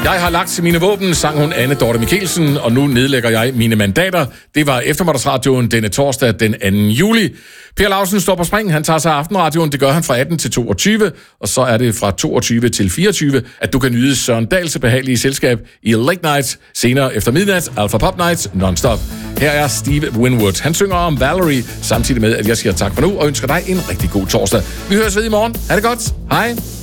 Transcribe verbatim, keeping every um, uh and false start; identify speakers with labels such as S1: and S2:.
S1: Jeg har lagt mine våben, sang hun Anne Dorte Mikkelsen, og nu nedlægger jeg mine mandater. Det var eftermiddagsradioen denne torsdag den anden juli. Per Lausen står på spring, han tager sig af aftenradioen, det gør han fra atten til toogtyve, og så er det fra toogtyve til fireogtyve, at du kan nyde Søren Dahls behagelige selskab i Late Night, senere efter midnat, Alpha Pop Nights, non-stop. Her er Steve Winwood. Han synger om Valerie, samtidig med, at jeg siger tak for nu, og ønsker dig en rigtig god torsdag. Vi høres ved i morgen. Ha' det godt. Hej.